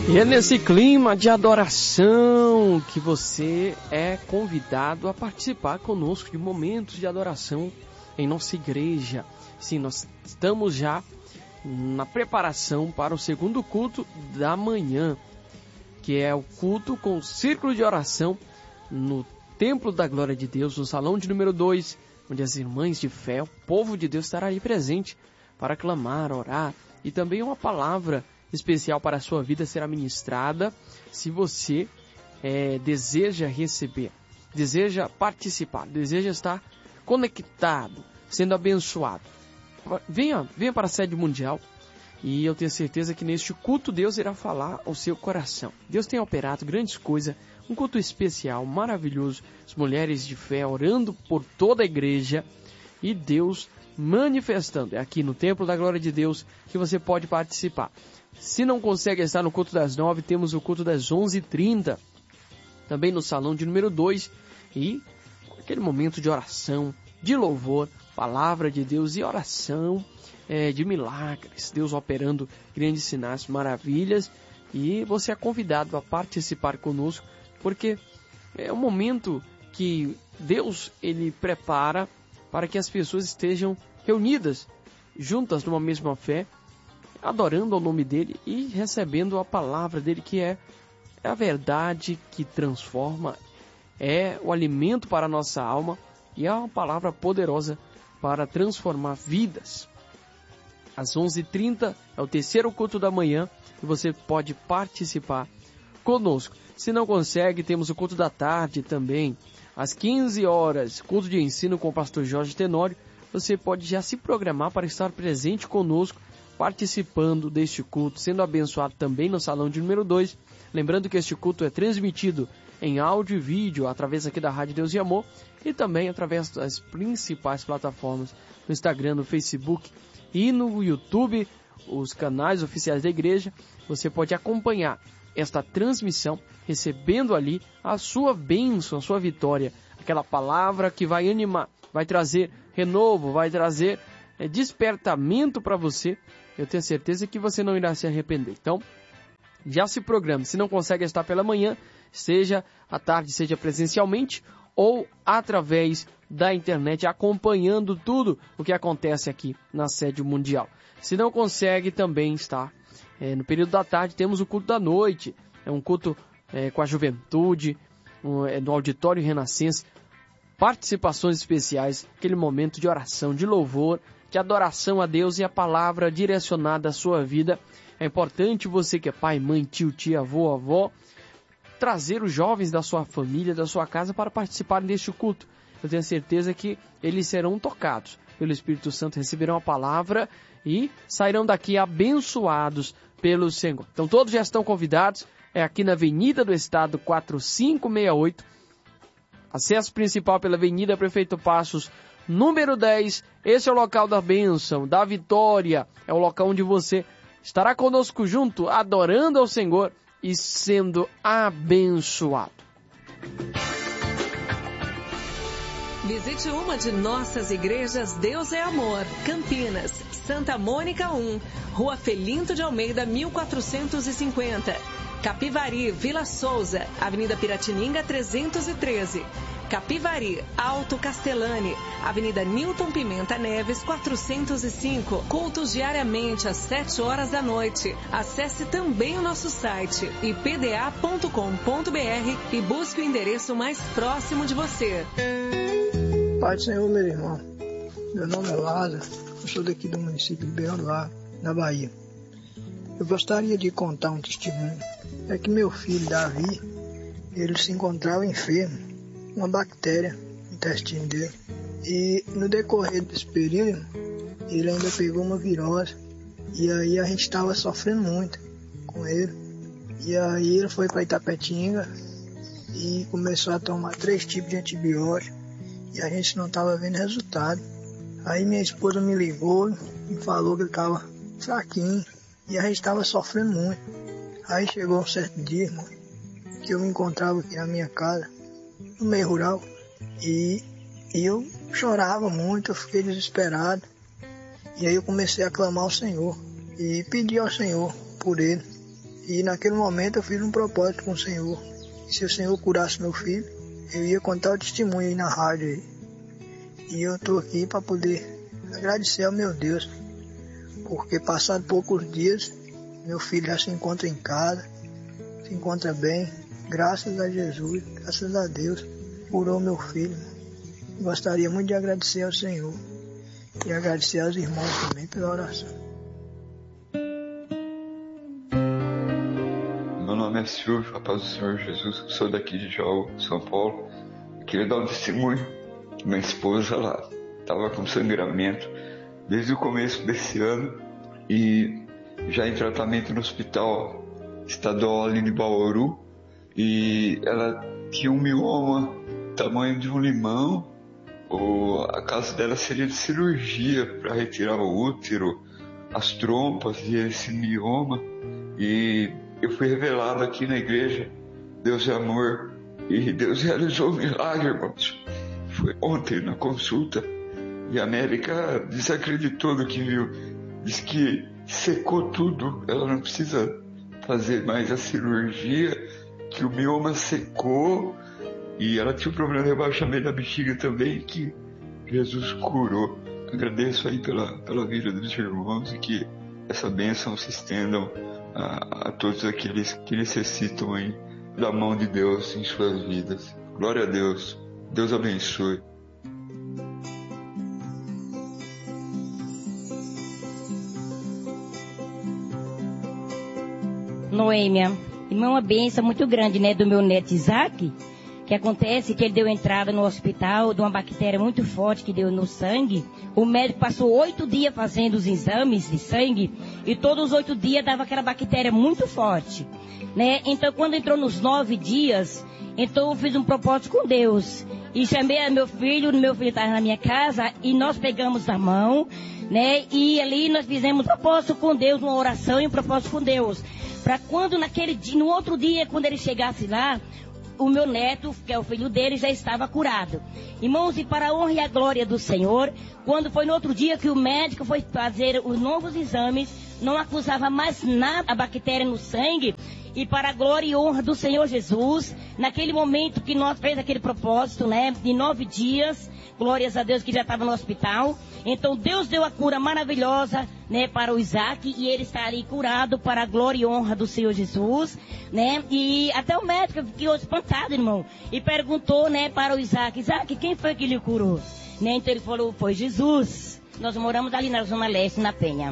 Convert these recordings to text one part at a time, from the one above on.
E é nesse clima de adoração que você é convidado a participar conosco de momentos de adoração em nossa igreja. Sim, nós estamos já na preparação para o segundo culto da manhã, que é o culto com o círculo de oração no Templo da Glória de Deus, no salão de número 2, onde as irmãs de fé, o povo de Deus estará ali presente para clamar, orar, e também uma palavra especial para a sua vida será ministrada. Se você deseja receber, deseja participar, deseja estar conectado, sendo abençoado, venha para a sede mundial, e eu tenho certeza que neste culto Deus irá falar ao seu coração. Deus tem operado grandes coisas, um culto especial, maravilhoso, as mulheres de fé orando por toda a igreja e Deus manifestando. É aqui no Templo da Glória de Deus que você pode participar. Se não consegue estar no culto das 9, temos o culto das 11h30, também no salão de número 2, e aquele momento de oração, de louvor, palavra de Deus e oração de milagres, Deus operando grandes sinais, maravilhas, e você é convidado a participar conosco, porque é um momento que Deus ele prepara para que as pessoas estejam reunidas, juntas numa mesma fé, adorando ao nome dele e recebendo a palavra dele, que é a verdade que transforma, é o alimento para a nossa alma e é uma palavra poderosa para transformar vidas. Às 11h30 é o terceiro culto da manhã e você pode participar conosco. Se não consegue, temos o culto da tarde também, às 15 horas, culto de ensino com o pastor Jorge Tenório. Você pode já se programar para estar presente conosco, participando deste culto, sendo abençoado também no salão de número 2. Lembrando que este culto é transmitido em áudio e vídeo através aqui da Rádio Deus e Amor e também através das principais plataformas no Instagram, no Facebook e no YouTube, os canais oficiais da igreja. Você pode acompanhar esta transmissão, recebendo ali a sua bênção, a sua vitória, aquela palavra que vai animar, vai trazer renovo, vai trazer despertamento para você. Eu tenho certeza que você não irá se arrepender. Então, já se programe. Se não consegue estar pela manhã, seja à tarde, seja presencialmente ou através da internet, acompanhando tudo o que acontece aqui na sede mundial. Se não consegue também estar no período da tarde, temos o culto da noite. É um culto com a juventude, no auditório Renascença. Participações especiais, aquele momento de oração, de louvor, de adoração a Deus e a palavra direcionada à sua vida. É importante você que é pai, mãe, tio, tia, avô, avó, trazer os jovens da sua família, da sua casa para participarem deste culto. Eu tenho certeza que eles serão tocados pelo Espírito Santo, receberão a palavra e sairão daqui abençoados pelo Senhor. Então todos já estão convidados, é aqui na Avenida do Estado 4568, acesso principal pela Avenida Prefeito Passos, número 10, esse é o local da bênção, da vitória, é o local onde você estará conosco junto, adorando ao Senhor e sendo abençoado. Visite uma de nossas igrejas Deus é Amor, Campinas, Santa Mônica 1, Rua Felinto de Almeida, 1450. Capivari, Vila Souza, Avenida Piratininga 313. Capivari, Alto Castelane, Avenida Newton Pimenta Neves 405. Cultos diariamente às 7 horas da noite. Acesse também o nosso site ipda.com.br e busque o endereço mais próximo de você. Pai do Senhor, meu irmão, meu nome é Lázaro, eu sou daqui do município de Beira-Mar, na Bahia. Eu gostaria de contar um testemunho. É que meu filho Davi, ele se encontrava enfermo, uma bactéria no intestino dele. E no decorrer desse período, ele ainda pegou uma virose. E aí a gente estava sofrendo muito com ele. E aí ele foi para Itapetinga e começou a tomar 3 tipos de antibiótico. E a gente não estava vendo resultado. Aí minha esposa me ligou e falou que ele estava fraquinho. E a gente estava sofrendo muito. Aí chegou um certo dia, irmão, que eu me encontrava aqui na minha casa, no meio rural, e eu chorava muito, eu fiquei desesperado. E aí eu comecei a clamar ao Senhor e pedi ao Senhor por ele. E naquele momento eu fiz um propósito com o Senhor. E se o Senhor curasse meu filho, eu ia contar o testemunho aí na rádio aí. E eu estou aqui para poder agradecer ao meu Deus, porque passado poucos dias, meu filho já se encontra em casa, se encontra bem, graças a Jesus, graças a Deus, curou meu filho. Gostaria muito de agradecer ao Senhor e agradecer aos irmãos também pela oração. Meu nome é Silvio, a paz do Senhor Jesus, sou daqui de Jaú, São Paulo. Queria dar um testemunho. Minha esposa, ela estava com sangramento desde o começo desse ano e já em tratamento no hospital estadual ali de Bauru, e ela tinha um mioma tamanho de um limão. A casa dela seria de cirurgia para retirar o útero, as trompas e esse mioma, e eu fui revelado aqui na igreja. Deus é amor e Deus realizou um milagre, irmãos. Foi ontem na consulta e a médica desacreditou do que viu. Diz que secou tudo, ela não precisa fazer mais a cirurgia, que o mioma secou e ela tinha um problema de rebaixamento da bexiga também, que Jesus curou. Agradeço aí pela vida dos irmãos e que essa bênção se estendam a todos aqueles que necessitam aí da mão de Deus em suas vidas. Glória a Deus. Deus abençoe. Noêmia, irmã, uma bênção muito grande, né, do meu neto Isaac, que acontece que ele deu entrada no hospital de uma bactéria muito forte que deu no sangue. O médico passou 8 dias fazendo os exames de sangue e todos os 8 dias dava aquela bactéria muito forte, né? Então, quando entrou nos 9 dias, então eu fiz um propósito com Deus e chamei meu filho estava na minha casa e nós pegamos a mão, né? E ali nós fizemos um propósito com Deus, uma oração e um propósito com Deus, para quando naquele dia, no outro dia, quando ele chegasse lá, o meu neto, que é o filho dele, já estava curado. Irmãos, e para a honra e a glória do Senhor, quando foi no outro dia que o médico foi fazer os novos exames, não acusava mais nada a bactéria no sangue, e para a glória e honra do Senhor Jesus, naquele momento que nós fez aquele propósito, né, de 9 dias, glórias a Deus que já estava no hospital. Então Deus deu a cura maravilhosa, né, para o Isaac, e ele está ali curado para a glória e honra do Senhor Jesus, né? E até o médico ficou espantado, irmão, e perguntou, né, para o Isaac, quem foi que lhe curou? Né? Então ele falou, foi Jesus. Nós moramos ali na Zona Leste, na Penha.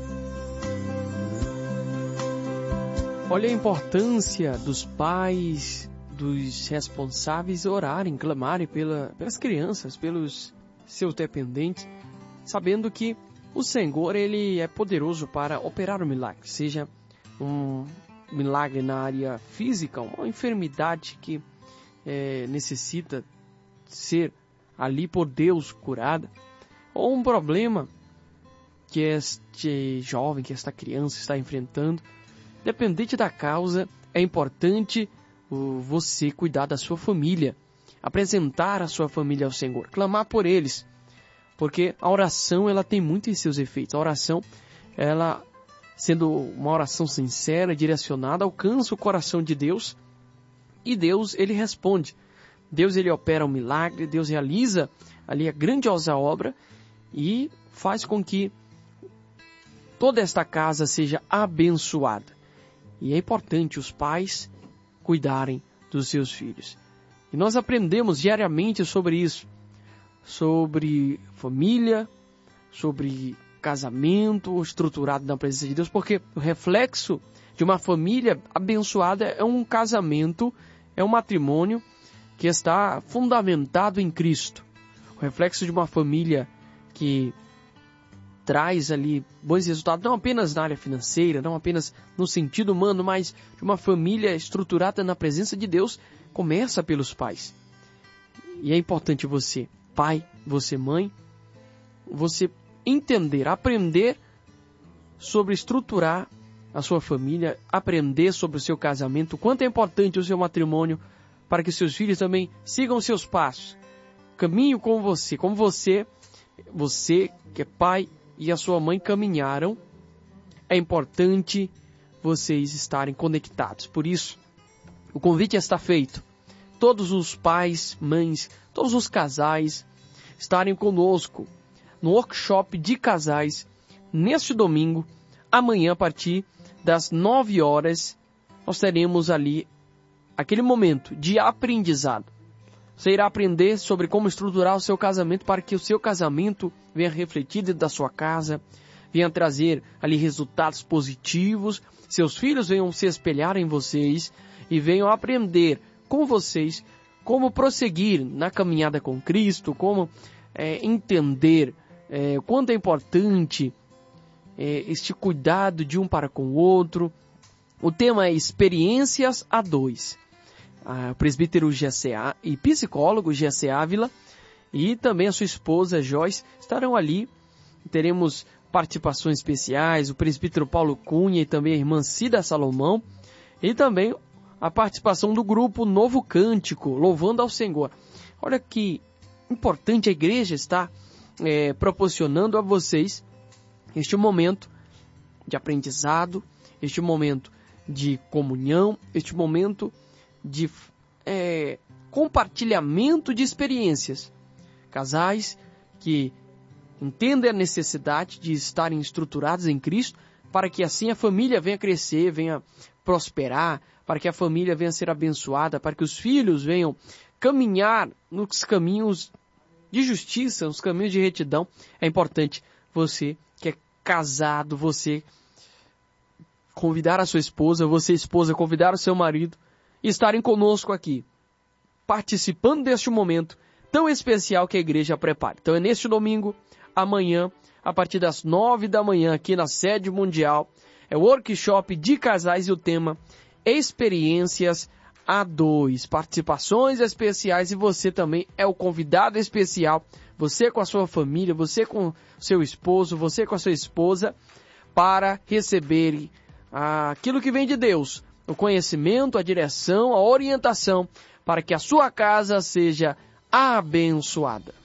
Olha a importância dos pais, dos responsáveis orarem, clamarem pelas crianças, pelos seus dependentes, sabendo que o Senhor, ele é poderoso para operar o milagre, seja um milagre na área física, uma enfermidade que necessita ser ali por Deus curada, ou um problema que este jovem, que esta criança está enfrentando. Dependente da causa, é importante você cuidar da sua família, apresentar a sua família ao Senhor, clamar por eles, porque a oração, ela tem muito em seus efeitos. A oração, ela sendo uma oração sincera, direcionada, alcança o coração de Deus, e Deus, ele responde. Deus, ele opera um milagre, Deus realiza ali a grandiosa obra e faz com que toda esta casa seja abençoada. E é importante os pais cuidarem dos seus filhos. E nós aprendemos diariamente sobre isso, sobre família, sobre casamento estruturado na presença de Deus, porque o reflexo de uma família abençoada é um casamento, é um matrimônio que está fundamentado em Cristo. O reflexo de uma família que traz ali bons resultados, não apenas na área financeira, não apenas no sentido humano, mas de uma família estruturada na presença de Deus, começa pelos pais. E é importante você, pai, você, mãe, você entender, aprender sobre estruturar a sua família, aprender sobre o seu casamento, quanto é importante o seu matrimônio, para que seus filhos também sigam seus passos, caminho com você, como você que é pai e a sua mãe caminharam. É importante vocês estarem conectados. Por isso, o convite está feito. Todos os pais, mães, todos os casais estarem conosco no workshop de casais neste domingo. Amanhã, a partir das 9 horas, nós teremos ali aquele momento de aprendizado. Você irá aprender sobre como estruturar o seu casamento para que o seu casamento venha refletir dentro da sua casa, venha trazer ali resultados positivos, seus filhos venham se espelhar em vocês e venham aprender com vocês como prosseguir na caminhada com Cristo, como entender o quanto é importante este cuidado de um para com o outro. O tema é experiências a dois. O presbítero GCA e psicólogo GC Ávila e também a sua esposa Joyce estarão ali. Teremos participações especiais, o presbítero Paulo Cunha e também a irmã Cida Salomão, e também a participação do grupo Novo Cântico, louvando ao Senhor. Olha que importante, a igreja está proporcionando a vocês este momento de aprendizado, este momento de comunhão, este momento de compartilhamento de experiências. Casais que entendem a necessidade de estarem estruturados em Cristo, para que assim a família venha crescer, venha prosperar, para que a família venha ser abençoada, para que os filhos venham caminhar nos caminhos de justiça, nos caminhos de retidão. É importante você que é casado, você convidar a sua esposa, você esposa convidar o seu marido, e estarem conosco aqui, participando deste momento tão especial que a igreja prepara. Então é neste domingo, amanhã, a partir das 9 da manhã, aqui na sede mundial, é o workshop de casais e o tema Experiências a dois. Participações especiais e você também é o convidado especial, você com a sua família, você com o seu esposo, você com a sua esposa, para receber aquilo que vem de Deus, o conhecimento, a direção, a orientação, para que a sua casa seja abençoada.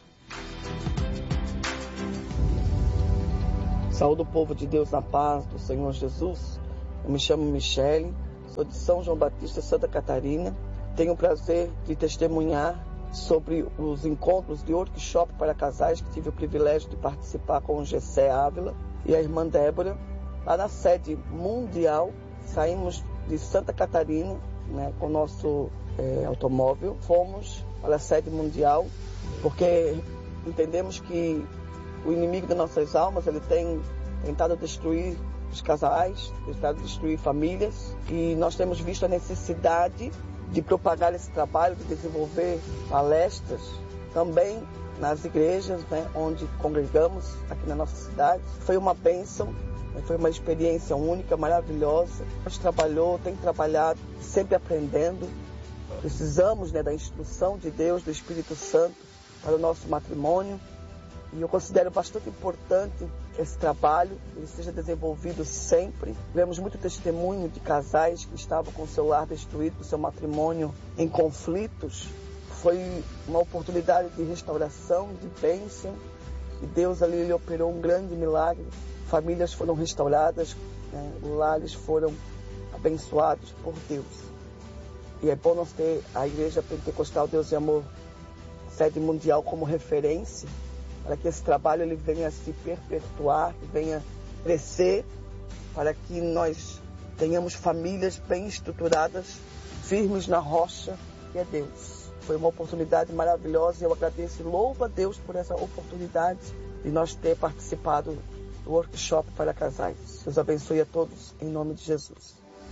Saúde o povo de Deus na paz do Senhor Jesus. Eu me chamo Michele, sou de São João Batista, Santa Catarina. Tenho o prazer de testemunhar sobre os encontros de workshop para casais que tive o privilégio de participar com o GC Ávila e a irmã Débora, lá na sede mundial. Saímos de Santa Catarina, com o nosso automóvel, fomos para a sede mundial, porque entendemos que o inimigo das nossas almas, ele tem tentado destruir os casais, tentado destruir famílias, e nós temos visto a necessidade de propagar esse trabalho, de desenvolver palestras também nas igrejas, onde congregamos aqui na nossa cidade. Foi uma bênção, foi uma experiência única, maravilhosa. A gente tem trabalhado, sempre aprendendo. Precisamos da instrução de Deus, do Espírito Santo, para o nosso matrimônio. E eu considero bastante importante que esse trabalho ele seja desenvolvido sempre. Vemos muito testemunho de casais que estavam com o seu lar destruído, o seu matrimônio em conflitos. Foi uma oportunidade de restauração, de bênção. E Deus ali ele operou um grande milagre. Famílias foram restauradas, lares foram abençoados por Deus. E é bom nós ter a Igreja Pentecostal Deus e Amor, sede mundial, como referência, para que esse trabalho ele venha se perpetuar, venha crescer, para que nós tenhamos famílias bem estruturadas, firmes na rocha, que é Deus. Foi uma oportunidade maravilhosa e eu agradeço e louvo a Deus por essa oportunidade de nós ter participado do workshop para casais. Deus abençoe a todos, em nome de Jesus.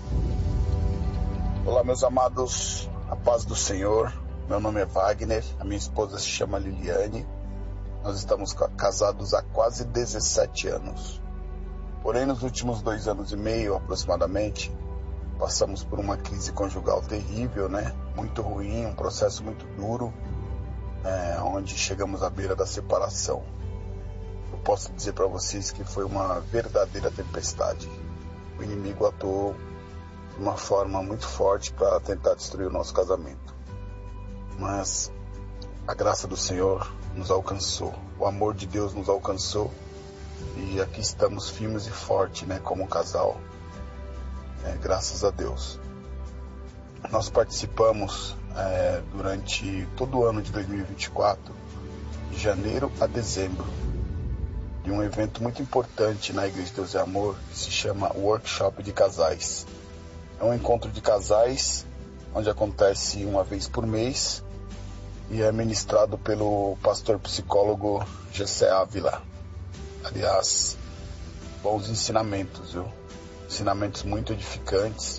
Olá, meus amados, a paz do Senhor. Meu nome é Wagner, a minha esposa se chama Liliane. Nós estamos casados há quase 17 anos. Porém, nos últimos 2 anos e meio, aproximadamente, passamos por uma crise conjugal terrível, muito ruim, um processo muito duro, onde chegamos à beira da separação. Eu posso dizer para vocês que foi uma verdadeira tempestade. O inimigo atuou de uma forma muito forte para tentar destruir o nosso casamento. Mas a graça do Senhor nos alcançou, o amor de Deus nos alcançou, e aqui estamos firmes e fortes, como casal. graças a Deus. Nós participamos durante todo o ano de 2024, de janeiro a dezembro, de um evento muito importante na Igreja de Deus e Amor, que se chama Workshop de Casais. É um encontro de casais, onde acontece uma vez por mês, e é ministrado pelo pastor psicólogo Gessé Ávila. Aliás, bons ensinamentos, viu? Ensinamentos muito edificantes.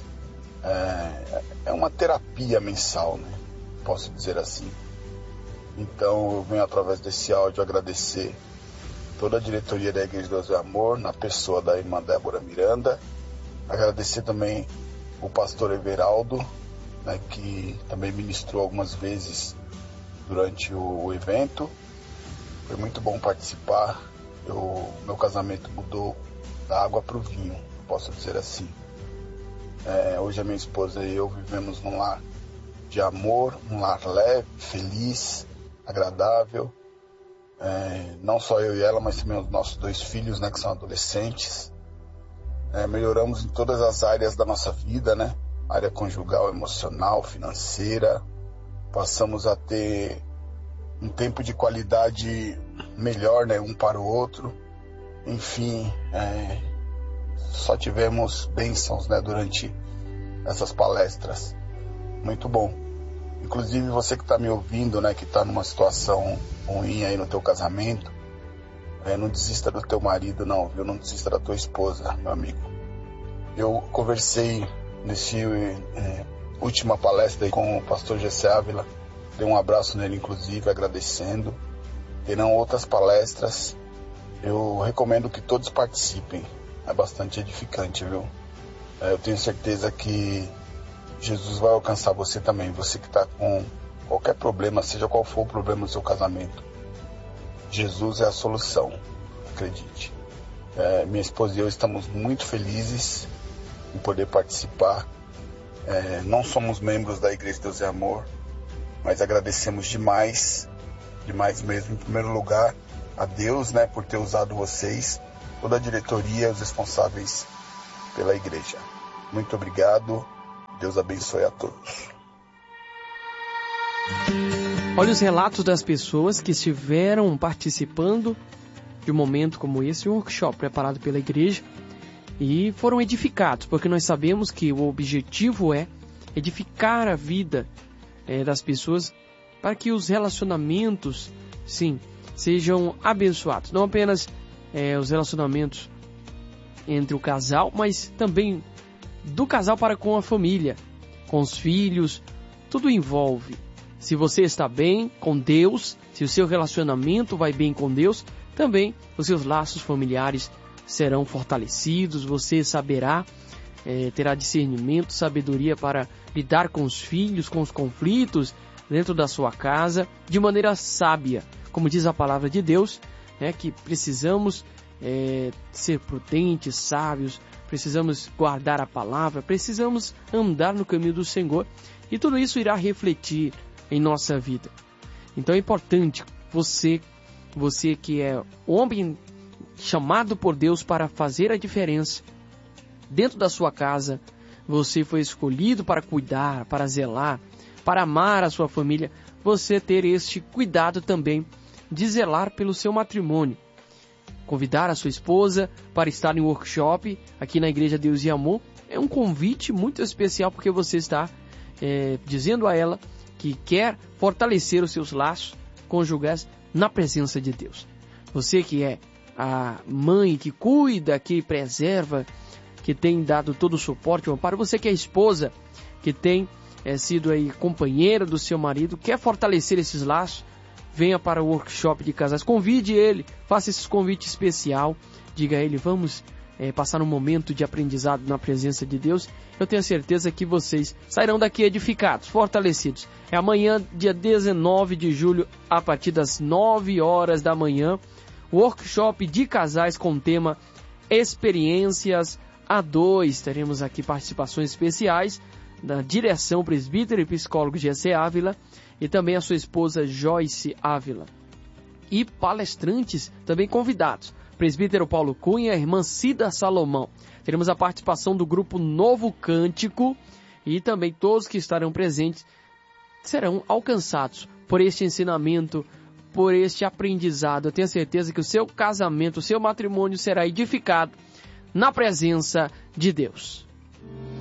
É uma terapia mensal, né? Posso dizer assim. Então eu venho através desse áudio agradecer toda a diretoria da Igreja de Deus e Amor, na pessoa da irmã Débora Miranda. Agradecer também o pastor Everaldo, né, que também ministrou algumas vezes durante o evento. Foi muito bom participar. Meu casamento mudou da água para o vinho, posso dizer assim. Hoje a minha esposa e eu vivemos num lar de amor, um lar leve, feliz, agradável. Não só eu e ela, mas também os nossos 2 filhos, né, que são adolescentes. Melhoramos em todas as áreas da nossa vida, né? Área conjugal, emocional, financeira. Passamos a ter um tempo de qualidade melhor, né, um para o outro. Enfim, só tivemos bênçãos, né, durante essas palestras. Muito bom. Inclusive você que está me ouvindo, né, que está numa situação ruim aí no teu casamento, não desista do teu marido não, viu? Não desista da tua esposa, meu amigo. Eu conversei nesse última palestra aí com o pastor Gessé Ávila, dei um abraço nele inclusive, agradecendo. Terão outras palestras, eu recomendo que todos participem, é bastante edificante, viu? Eu tenho certeza que Jesus vai alcançar você também, você que está com qualquer problema, seja qual for o problema do seu casamento. Jesus é a solução, acredite. Minha esposa e eu estamos muito felizes em poder participar. Não somos membros da Igreja de Deus e Amor, mas agradecemos demais mesmo, em primeiro lugar, a Deus, né, por ter usado vocês, toda a diretoria, os responsáveis pela igreja. Muito obrigado, Deus abençoe a todos. Olha os relatos das pessoas que estiveram participando de um momento como esse, um workshop preparado pela igreja, e foram edificados, porque nós sabemos que o objetivo é edificar a vida das pessoas para que os relacionamentos, sim, sejam abençoados. Não apenas os relacionamentos entre o casal, mas também do casal para com a família, com os filhos, tudo envolve. Se você está bem com Deus, se o seu relacionamento vai bem com Deus, também os seus laços familiares serão fortalecidos, você saberá, terá discernimento, sabedoria para lidar com os filhos, com os conflitos dentro da sua casa, de maneira sábia. Como diz a palavra de Deus, que precisamos ser prudentes, sábios, precisamos guardar a palavra, precisamos andar no caminho do Senhor, e tudo isso irá refletir em nossa vida. Então é importante você que é homem chamado por Deus para fazer a diferença dentro da sua casa, você foi escolhido para cuidar, para zelar, para amar a sua família, você ter este cuidado também de zelar pelo seu matrimônio. Convidar a sua esposa para estar em workshop aqui na Igreja Deus e Amor é um convite muito especial, porque você está dizendo a ela que quer fortalecer os seus laços conjugais na presença de Deus. Você que é a mãe que cuida, que preserva, que tem dado todo o suporte, o amparo, você que é esposa, que tem sido aí companheira do seu marido, quer fortalecer esses laços, venha para o workshop de casais, convide ele, faça esse convite especial, diga a ele, vamos passar um momento de aprendizado na presença de Deus. Eu tenho certeza que vocês sairão daqui edificados, fortalecidos. É amanhã, dia 19 de julho, a partir das 9 horas da manhã, workshop de casais com o tema Experiências A2. Teremos aqui participações especiais da direção presbítero e psicólogo Gessé Ávila e também a sua esposa Joyce Ávila. E palestrantes também convidados. presbítero Paulo Cunha e a irmã Cida Salomão. Teremos a participação do grupo Novo Cântico e também todos que estarão presentes serão alcançados por este ensinamento, por este aprendizado. Eu tenho certeza que o seu casamento, o seu matrimônio será edificado na presença de Deus.